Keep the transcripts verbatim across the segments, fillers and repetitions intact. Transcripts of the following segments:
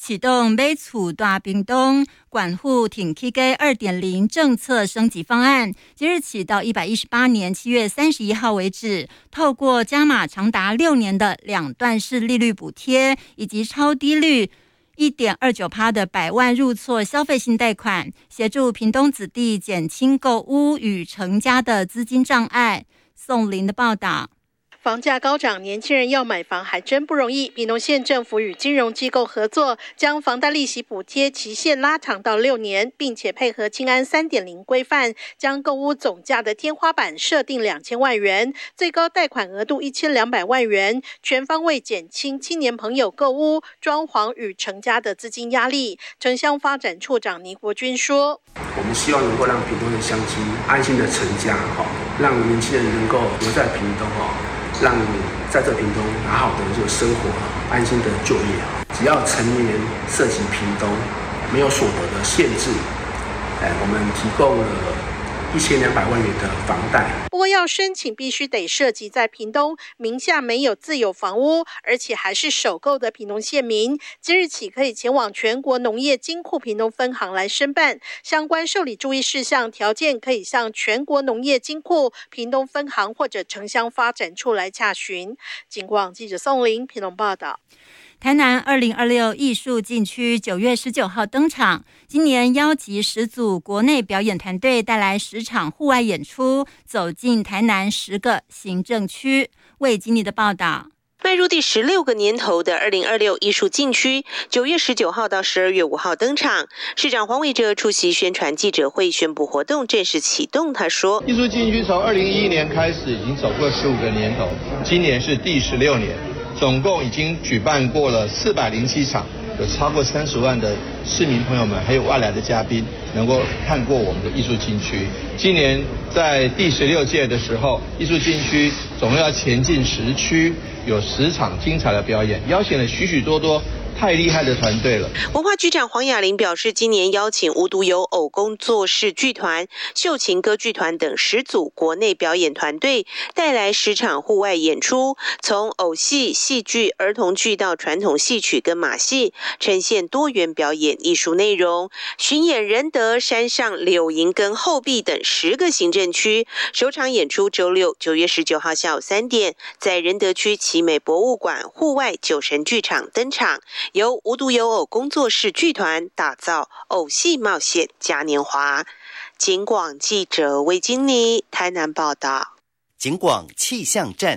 启动买厝大屏东管户挺起家 二点零 政策升级方案，即日起到一百一十八年七月三十一号为止，透过加码长达六年的两段式利率补贴，以及超低率 一点二九趴 的百万入错消费性贷款，协助屏东子弟减轻购屋与成家的资金障碍。宋林的报道。 房价高涨，年轻人要买房还真不容易。屏东县政府与金融机构合作，将房贷利息补贴期限拉长到六年，并且配合青安 三点零 规范，将购屋总价的天花板设定两千万元，最高贷款额度一千两百万元，全方位减轻青年朋友购屋、装潢与成家的资金压力。城乡发展处长倪国军说：“ 我们希望能够让屏东的乡亲安心的成家，让年轻人能够留在屏东，让在这屏东好好的就生活，安心的就业。只要成年涉及屏东，没有所得的限制，我们提供了一千两百万元的房贷。 不过要申请必须得涉及在屏东名下没有自有房屋，而且还是首购的屏东县民，即日起可以前往全国农业金库屏东分行来申办相关受理注意事项条件，可以向全国农业金库屏东分行或者城乡发展处来洽询。警广记者宋玲屏东报道。 台南二零二六艺术禁区九月十九号登场，今年邀集十组国内表演团队，带来十场户外演出，走进台南十个行政区。魏经理的报道。 迈入第十六个年头的二零二六艺术禁区，九月十九号到十二月五号登场。市长黄伟哲出席宣传记者会，宣布活动正式启动。他说：“ 艺术禁区从二零一一年开始，已经走过十五个年头，今年是第十六年，总共已经举办过了四百零七场，有超过三十万的市民朋友们，还有外来的嘉宾，能够看过我们的艺术禁区。今年在第十六届的时候，艺术禁区总共要前进十区。”有十场精彩的表演，邀请了许许多多太厉害的团队了。 文化局长黄雅玲表示，今年邀请无独有偶工作室剧团、秀琴歌剧团等十组国内表演团队，带来十场户外演出，从偶戏、戏剧、儿童剧到传统戏曲跟马戏，呈现多元表演艺术内容。巡演仁德、山上、柳营跟后壁等十个行政区，首场演出周六九月十九号下午三点，在仁德区奇美博物馆户外酒神剧场登场。由无独有偶工作室剧团打造偶戏冒险嘉年华。警广记者魏金妮台南报道。 警广气象站。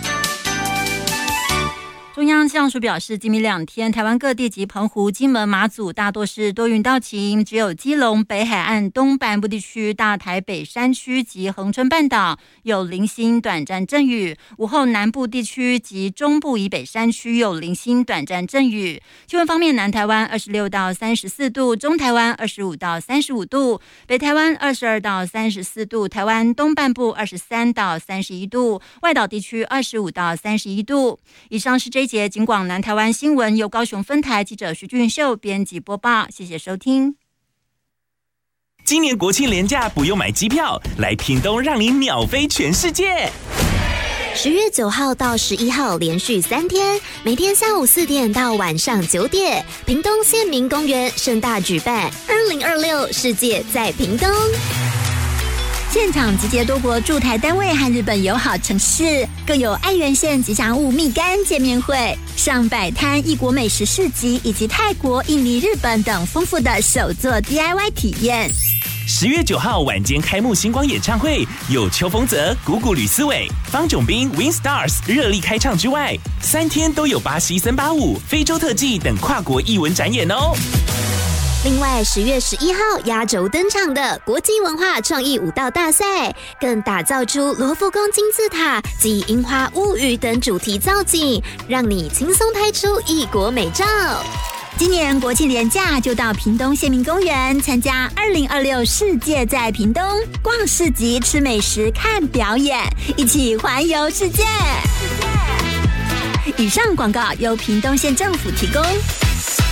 中央气象署表示，今明两天台湾各地及澎湖、金门、马祖大多是多云到晴，只有基隆北海岸东半部地区、大台北山区及恒春半岛有零星短暂阵雨，午后南部地区及中部以北山区有零星短暂阵雨。气温方面，南台湾二十六到三十四度，中台湾二十五到三十五度，北台湾二十二到三十四度，台湾东半部二十三到三十一度，外岛地区二十五到三十一度。以上是这一节警广南台湾新闻，由高雄分台记者徐俊秀编辑播报，谢谢收听。 今年国庆连假不用买机票，来屏东让你秒飞全世界。 十月九号到十一号连续三天，每天下午四点到晚上九点，屏东县民公园盛大举办二零二六世界在屏东。现场集结多国驻台单位和日本友好城市，更有爱媛县吉祥物蜜柑见面会、上百摊异国美食市集，以及泰国、印尼、日本等丰富的手作 D I Y 体验。 十月九号晚间开幕星光演唱会，有邱锋泽、谷谷吕思伟、方炯斌、Win Stars 热力开唱之外，三天都有巴西森巴舞、非洲特技等跨国艺文展演哦。 另外，十月十一号压轴登场的国际文化创意舞蹈大赛，更打造出罗浮宫金字塔及樱花物语等主题造景，让你轻松拍出异国美照。今年国庆连假就到屏东县民公园参加二零二六世界在屏东，逛市集、吃美食、看表演，一起环游世界。以上广告由屏东县政府提供。